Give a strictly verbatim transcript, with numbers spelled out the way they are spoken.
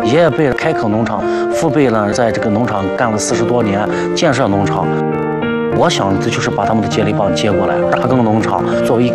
爷爷辈开垦农场，父辈呢在这个农场干了四十多年，建设农场。我想这就是把他们的接力棒接过来，大耕农场作为一个